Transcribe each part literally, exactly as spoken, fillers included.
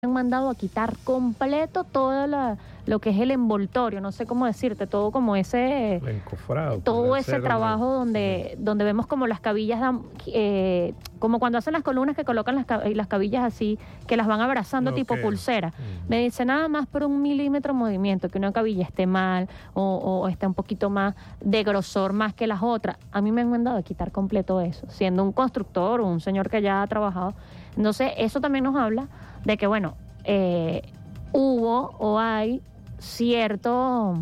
han mandado a quitar completo todo la, lo que es el envoltorio, no sé cómo decirte, todo como ese... El encofrado. Todo ese trabajo el... donde, donde vemos como las cabillas, dan, eh, como cuando hacen las columnas que colocan las, las cabillas así, que las van abrazando okay. tipo pulsera. Mm. Me dice nada más por un milímetro de movimiento, que una cabilla esté mal o, o esté un poquito más de grosor más que las otras. A mí me han mandado a quitar completo eso, siendo un constructor o un señor que ya ha trabajado. Entonces, eso también nos habla de que, bueno, eh, hubo o hay cierto,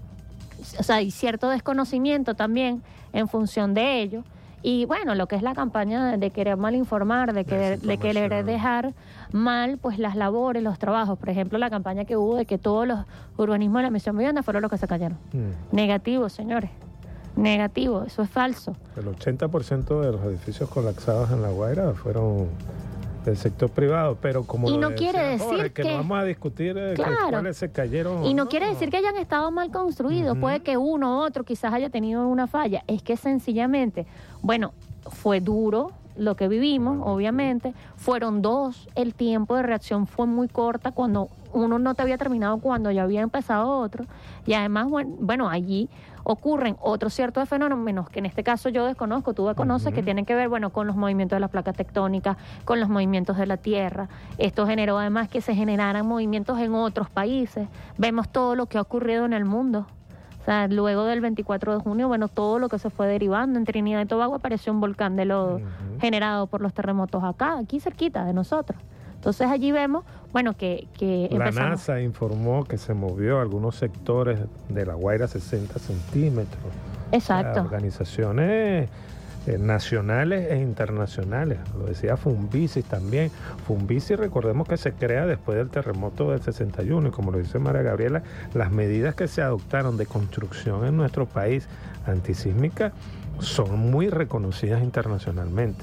o sea, hay cierto desconocimiento también en función de ello. Y bueno, lo que es la campaña de querer mal informar, de, que, de querer dejar mal pues las labores, los trabajos. Por ejemplo, la campaña que hubo de que todos los urbanismos de la Misión Vivienda fueron los que se cayeron. Mm. Negativo, señores. Negativo, eso es falso. El ochenta por ciento de los edificios colapsados en La Guaira fueron del sector privado, pero como y no quiere decir ahora, que, que no vamos a discutir claro, que cuáles se cayeron y no, no quiere decir que hayan estado mal construidos. Uh-huh. Puede que uno u otro quizás haya tenido una falla, es que sencillamente, bueno, fue duro lo que vivimos, uh-huh. obviamente, fueron dos, el tiempo de reacción fue muy corta, cuando uno no te había terminado, cuando ya había empezado otro, y además, bueno, bueno allí ocurren otros ciertos fenómenos que en este caso yo desconozco, tú conoces, uh-huh. que tienen que ver, bueno, con los movimientos de las placas tectónicas, con los movimientos de la tierra. Esto generó además que se generaran movimientos en otros países. Vemos todo lo que ha ocurrido en el mundo. O sea, luego del veinticuatro de junio, bueno, todo lo que se fue derivando. En Trinidad y Tobago apareció un volcán de lodo uh-huh. generado por los terremotos acá, aquí cerquita de nosotros. Entonces allí vemos, bueno, que, que la empezamos. NASA informó que se movió algunos sectores de La Guaira sesenta centímetros. Exacto. O sea, organizaciones eh, nacionales e internacionales. Lo decía Fumbici también. Fumbici, recordemos que se crea después del terremoto del sesenta y uno, y como lo dice María Gabriela, las medidas que se adoptaron de construcción en nuestro país antisísmica son muy reconocidas internacionalmente.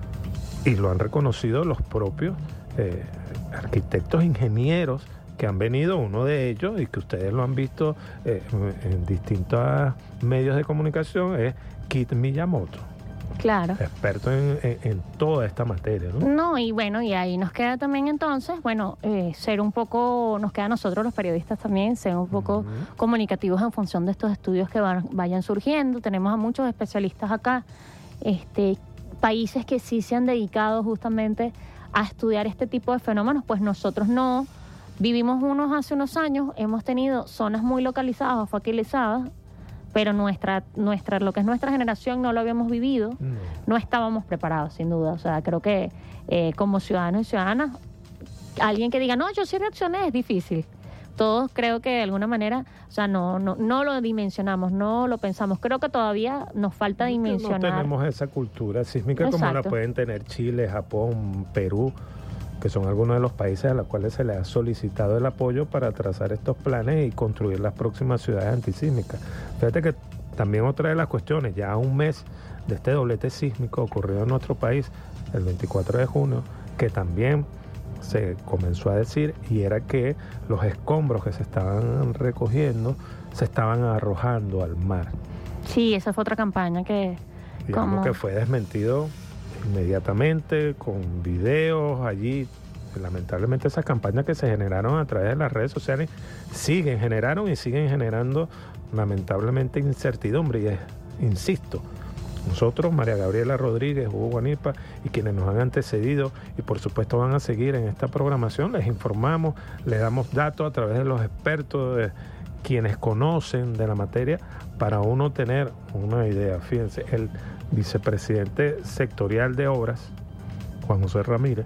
Y lo han reconocido los propios Eh, arquitectos, ingenieros que han venido, uno de ellos, y que ustedes lo han visto eh, en distintos medios de comunicación, es Kit Miyamoto. Claro. Experto en, en, en toda esta materia, ¿no? No, y bueno, y ahí nos queda también entonces, bueno, eh, ser un poco, nos queda a nosotros los periodistas también, ser un poco uh-huh. comunicativos en función de estos estudios que van, vayan surgiendo. Tenemos a muchos especialistas acá, este, países que sí se han dedicado justamente a estudiar este tipo de fenómenos, pues nosotros no. Vivimos unos hace unos años, hemos tenido zonas muy localizadas o focalizadas, pero nuestra, nuestra, lo que es nuestra generación no lo habíamos vivido, no, no estábamos preparados, sin duda. O sea, creo que eh, como ciudadanos y ciudadanas, alguien que diga, no, yo sí reaccioné, es difícil. Todos creo que de alguna manera, o sea, no, no, no lo dimensionamos, no lo pensamos. Creo que todavía nos falta dimensionar. No tenemos esa cultura sísmica. Exacto. Como la pueden tener Chile, Japón, Perú, que son algunos de los países a los cuales se les ha solicitado el apoyo para trazar estos planes y construir las próximas ciudades antisísmicas. Fíjate que también otra de las cuestiones, ya a un mes de este doblete sísmico ocurrido en nuestro país, el veinticuatro de junio, que también se comenzó a decir, y era que los escombros que se estaban recogiendo se estaban arrojando al mar. Sí, esa fue otra campaña que... Digamos como... que fue desmentido inmediatamente, con videos allí. Lamentablemente esas campañas que se generaron a través de las redes sociales siguen, generaron y siguen generando lamentablemente incertidumbre. Y es, insisto, nosotros, María Gabriela Rodríguez, Hugo Guanipa y quienes nos han antecedido y por supuesto van a seguir en esta programación, les informamos, les damos datos a través de los expertos, de quienes conocen de la materia, para uno tener una idea. Fíjense, el vicepresidente sectorial de obras, Juan José Ramírez,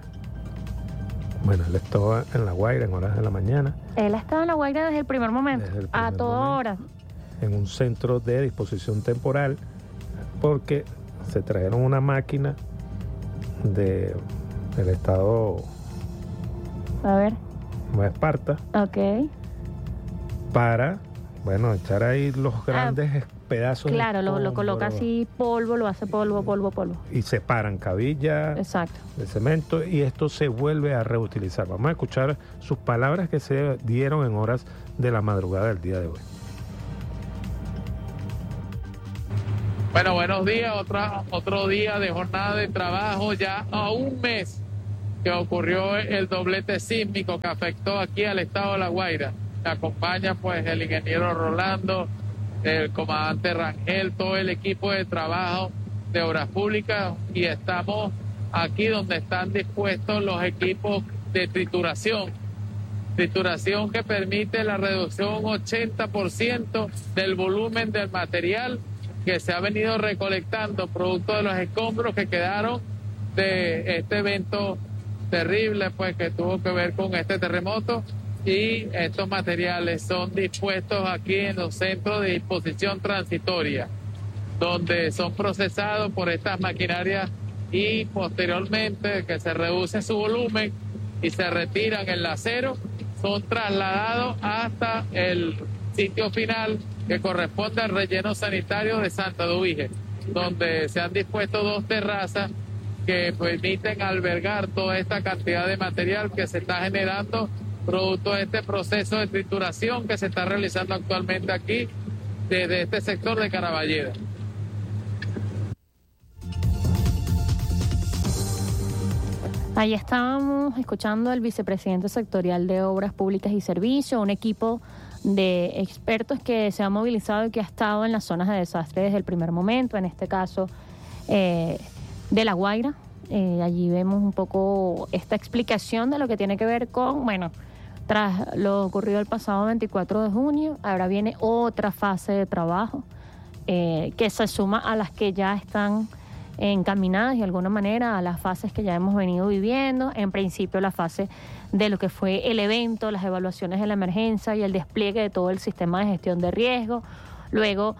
bueno, él estaba en La Guaira en horas de la mañana. Él estaba en La Guaira desde el primer momento, desde el primer a toda momento, hora. En un centro de disposición temporal, porque se trajeron una máquina de, del estado a ver Nueva Esparta, okay, para, bueno, echar ahí los grandes ah, pedazos. Claro, de lo, lo coloca así, polvo, lo hace polvo, polvo, polvo. Y separan cabilla. Exacto. De cemento, y esto se vuelve a reutilizar. Vamos a escuchar sus palabras que se dieron en horas de la madrugada del día de hoy. Bueno, buenos días, otra, otro día de jornada de trabajo, ya a un mes que ocurrió el doblete sísmico que afectó aquí al estado de La Guaira. Me acompaña pues el ingeniero Rolando, el comandante Rangel, todo el equipo de trabajo de Obras Públicas, y estamos aquí donde están dispuestos los equipos de trituración. Trituración que permite la reducción ochenta por ciento del volumen del material que se ha venido recolectando producto de los escombros que quedaron de este evento terrible pues que tuvo que ver con este terremoto, y estos materiales son dispuestos aquí en los centros de disposición transitoria, donde son procesados por estas maquinarias y posteriormente que se reduce su volumen y se retiran el acero, son trasladados hasta el sitio final que corresponde al relleno sanitario de Santa Dubige, donde se han dispuesto dos terrazas que permiten albergar toda esta cantidad de material que se está generando producto de este proceso de trituración que se está realizando actualmente aquí desde este sector de Caraballeda. Ahí estábamos escuchando al vicepresidente sectorial de Obras Públicas y Servicios, un equipo de expertos que se ha movilizado y que ha estado en las zonas de desastre desde el primer momento, en este caso eh, de La Guaira. Eh, allí vemos un poco esta explicación de lo que tiene que ver con, bueno, tras lo ocurrido el pasado veinticuatro de junio, ahora viene otra fase de trabajo eh, que se suma a las que ya están encaminadas de alguna manera a las fases que ya hemos venido viviendo. En principio la fase de lo que fue el evento, las evaluaciones de la emergencia y el despliegue de todo el sistema de gestión de riesgo. Luego,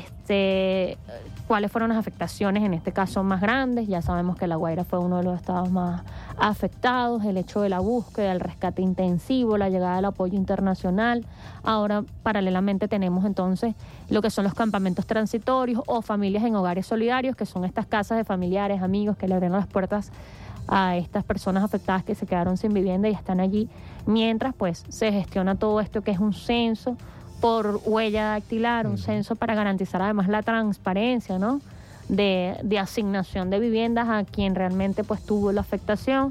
este, cuáles fueron las afectaciones, en este caso más grandes. Ya sabemos que La Guaira fue uno de los estados más afectados, el hecho de la búsqueda, el rescate intensivo, la llegada del apoyo internacional. Ahora, paralelamente, tenemos entonces lo que son los campamentos transitorios o familias en hogares solidarios, que son estas casas de familiares, amigos que le abrieron las puertas a estas personas afectadas que se quedaron sin vivienda y están allí, mientras pues se gestiona todo esto que es un censo por huella dactilar, un censo para garantizar además la transparencia, ¿no?, de, de asignación de viviendas a quien realmente pues tuvo la afectación.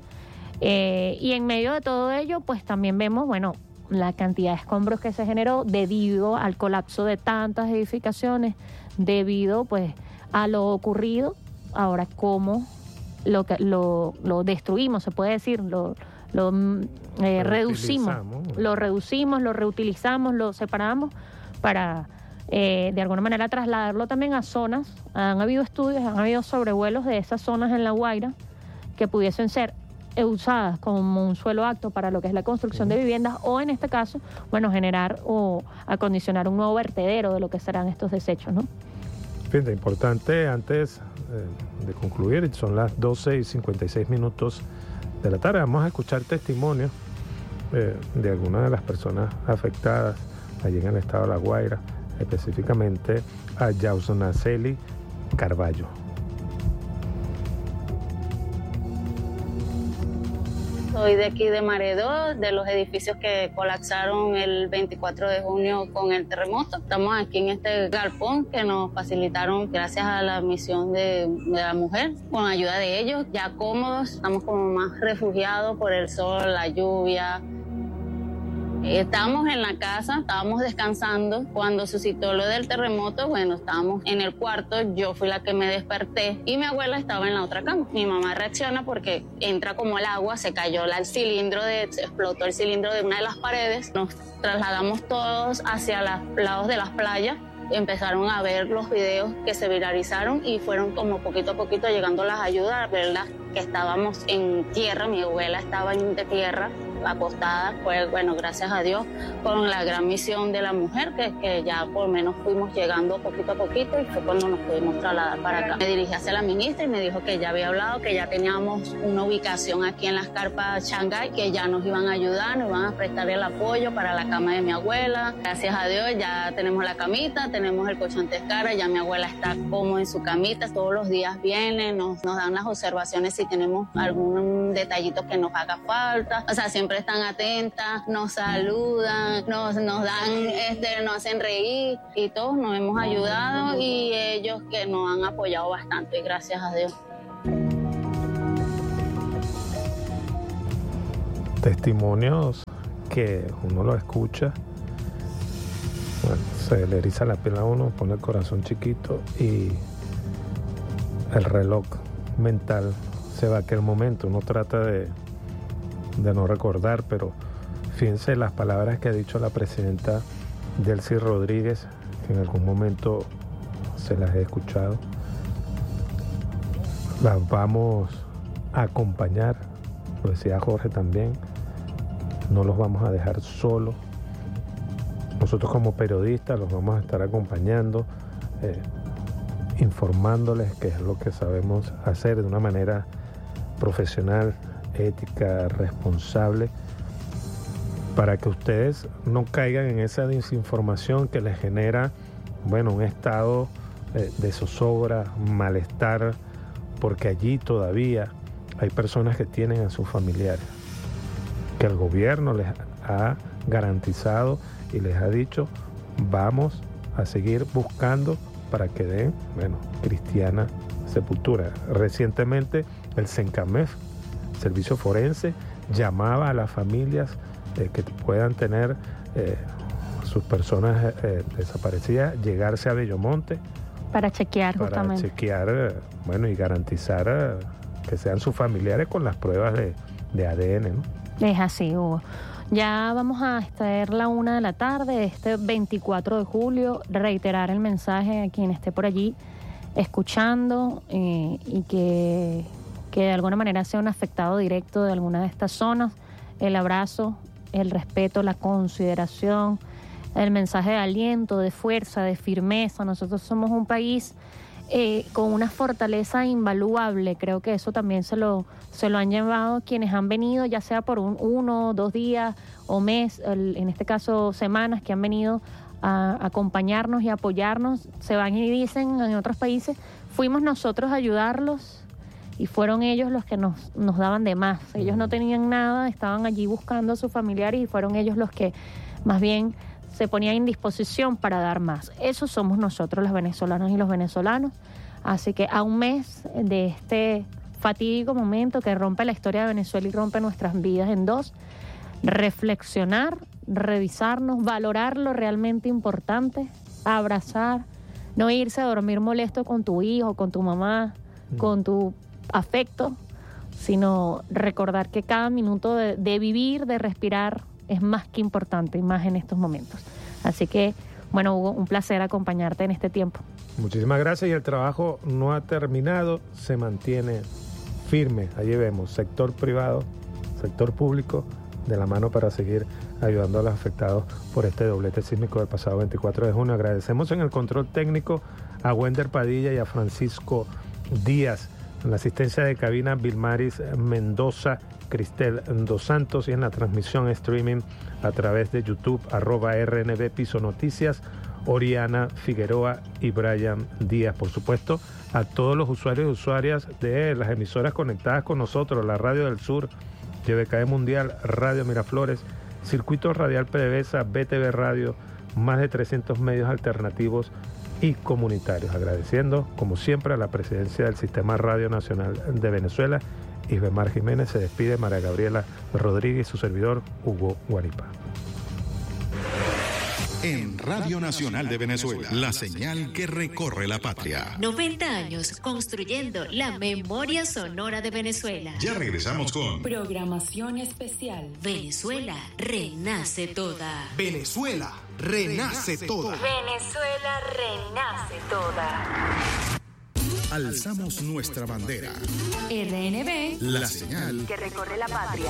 Eh, y en medio de todo ello pues también vemos, bueno, la cantidad de escombros que se generó debido al colapso de tantas edificaciones, debido pues a lo ocurrido. Ahora, cómo lo, lo, lo destruimos, se puede decir, lo lo eh, reducimos, lo reducimos, lo reutilizamos, lo separamos para eh, de alguna manera trasladarlo también a zonas. Han habido estudios, han habido sobrevuelos de esas zonas en La Guaira que pudiesen ser usadas como un suelo apto para lo que es la construcción de viviendas o en este caso, bueno, generar o acondicionar un nuevo vertedero de lo que serán estos desechos, ¿no? Fíjate, importante antes eh, de concluir, son las doce y cincuenta y seis minutos de la tarde. Vamos a escuchar testimonios eh, de algunas de las personas afectadas allí en el estado de La Guaira, específicamente a Yausnaceli Carballo. Soy de aquí de Maredó, de los edificios que colapsaron el veinticuatro de junio con el terremoto. Estamos aquí en este galpón que nos facilitaron gracias a la misión de, de la mujer. Con ayuda de ellos, ya cómodos, estamos como más refugiados por el sol, la lluvia. Estábamos en la casa, estábamos descansando. Cuando suscitó lo del terremoto, bueno, estábamos en el cuarto, yo fui la que me desperté y mi abuela estaba en la otra cama. Mi mamá reacciona porque entra como el agua, se cayó el cilindro, de, se explotó el cilindro de una de las paredes. Nos trasladamos todos hacia los lados de las playas. Empezaron a ver los videos que se viralizaron y fueron como poquito a poquito llegando las ayudas, ¿verdad? Que estábamos en tierra, mi abuela estaba en de tierra, acostada, pues bueno, gracias a Dios, con la gran misión de la mujer, que, que ya por lo menos fuimos llegando poquito a poquito y fue cuando nos pudimos trasladar para acá. Me dirigí hacia la ministra y me dijo que ya había hablado, que ya teníamos una ubicación aquí en las carpas Shanghái, que ya nos iban a ayudar, nos iban a prestar el apoyo para la cama de mi abuela. Gracias a Dios ya tenemos la camita, tenemos el colchón Tescara, ya mi abuela está como en su camita, todos los días viene, nos, nos dan las observaciones si tenemos algún detallito que nos haga falta, o sea, siempre están atentas, nos saludan, nos, nos dan, este, nos hacen reír y todos nos hemos ayudado y ellos que nos han apoyado bastante, gracias a Dios. testimonios que uno lo escucha, bueno, se le eriza la piel a uno, pone el corazón chiquito y el reloj mental se va a aquel momento. Uno trata de, de no recordar, pero fíjense las palabras que ha dicho la presidenta Delcy Rodríguez, que en algún momento se las he escuchado. Las vamos a acompañar, lo decía Jorge también, no los vamos a dejar solos. Nosotros como periodistas los vamos a estar acompañando, eh, informándoles qué es lo que sabemos hacer de una manera profesional, ética, responsable, para que ustedes no caigan en esa desinformación que les genera, bueno, un estado eh, de zozobra, malestar, porque allí todavía hay personas que tienen a sus familiares, que el gobierno les ha garantizado y les ha dicho, vamos a seguir buscando para que den, bueno, cristiana sepultura. Recientemente el CENCAMEF, Servicio Forense, llamaba a las familias eh, que puedan tener eh, sus personas eh, desaparecidas, llegarse a Bellomonte para chequear para justamente. chequear, eh, bueno, y garantizar eh, que sean sus familiares con las pruebas de, de A D N, ¿no? Es así, Hugo. Ya vamos a estar la una de la tarde de este veinticuatro de julio, reiterar el mensaje a quien esté por allí escuchando eh, y que, que de alguna manera sea un afectado directo de alguna de estas zonas. El abrazo, el respeto, la consideración, el mensaje de aliento, de fuerza, de firmeza. Nosotros somos un país eh, con una fortaleza invaluable. Creo que eso también se lo, se lo han llevado quienes han venido, ya sea por un uno, dos días o mes, el, en este caso semanas, que han venido a acompañarnos y apoyarnos. Se van y dicen en otros países, fuimos nosotros a ayudarlos y fueron ellos los que nos, nos daban de más. Ellos no tenían nada, estaban allí buscando a sus familiares y fueron ellos los que más bien se ponían en disposición para dar más. Eso somos nosotros, los venezolanos y los venezolanos. Así que a un mes de este fatídico momento que rompe la historia de Venezuela y rompe nuestras vidas en dos, reflexionar, revisarnos, valorar lo realmente importante, abrazar, no irse a dormir molesto con tu hijo, con tu mamá, mm. con tu afecto, sino recordar que cada minuto de, de vivir, de respirar, es más que importante y más en estos momentos. Así que, bueno, Hugo, un placer acompañarte en este tiempo. Muchísimas gracias y el trabajo no ha terminado, se mantiene firme. Allí vemos sector privado, sector público, de la mano para seguir ayudando a los afectados por este doblete sísmico del pasado veinticuatro de junio. Agradecemos en el control técnico a Wender Padilla y a Francisco Díaz, en la asistencia de cabina Vilmaris Mendoza, Cristel Dos Santos, y en la transmisión streaming a través de YouTube, arroba R N B Piso Noticias, Oriana Figueroa y Brian Díaz. Por supuesto, a todos los usuarios y usuarias de las emisoras conectadas con nosotros, la Radio del Sur, Y B K E Mundial, Radio Miraflores, Circuito Radial PDVSA, B T V Radio, más de trescientos medios alternativos y comunitarios. Agradeciendo, como siempre, a la presidencia del Sistema Radio Nacional de Venezuela. Isbemar Jiménez se despide, María Gabriela Rodríguez y su servidor, Hugo Guaripa. En Radio Nacional de Venezuela, la señal que recorre la patria. noventa años construyendo la memoria sonora de Venezuela. Ya regresamos con programación especial. Venezuela renace toda. Venezuela renace toda. Venezuela renace toda. Alzamos nuestra bandera. R N B, la señal que recorre la patria.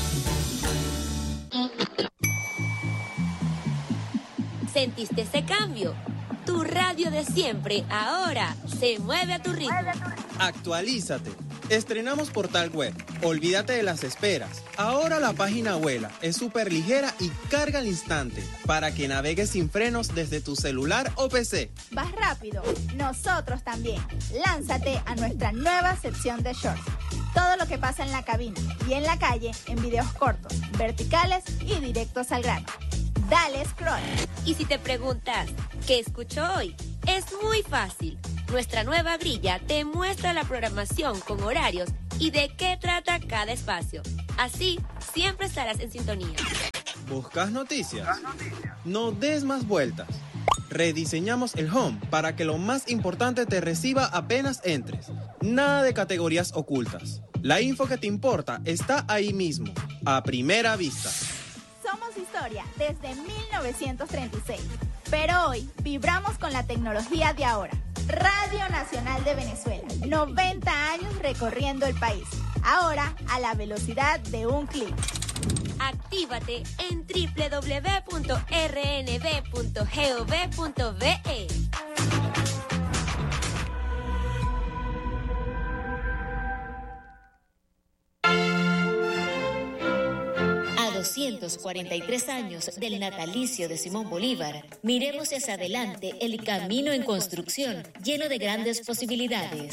¿Sentiste ese cambio? Tu radio de siempre ahora se mueve a tu ritmo. Actualízate. Estrenamos portal web. Olvídate de las esperas. Ahora la página vuela, es súper ligera y carga al instante para que navegues sin frenos desde tu celular o P C. ¿Vas rápido? Nosotros también. Lánzate a nuestra nueva sección de shorts. Todo lo que pasa en la cabina y en la calle en videos cortos, verticales y directos al grano. Dale scroll. Y si te preguntas, ¿qué escucho hoy? Es muy fácil. Nuestra nueva grilla te muestra la programación con horarios y de qué trata cada espacio. Así, siempre estarás en sintonía. ¿Buscas noticias? No des más vueltas. Rediseñamos el home para que lo más importante te reciba apenas entres. Nada de categorías ocultas. La info que te importa está ahí mismo, a primera vista. Somos historia desde mil novecientos treinta y seis, pero hoy vibramos con la tecnología de ahora. Radio Nacional de Venezuela, noventa años recorriendo el país. Ahora a la velocidad de un clic. Actívate en doble u doble u doble u punto r n b punto gov punto b e. A doscientos cuarenta y tres años del natalicio de Simón Bolívar, miremos hacia adelante el camino en construcción lleno de grandes posibilidades.